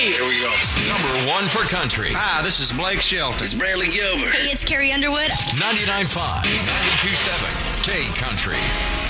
Here we go. Number one for country. Hi, this is Blake Shelton. It's Bradley Gilbert. Hey, it's Carrie Underwood. 99.5, 92.7, K Country.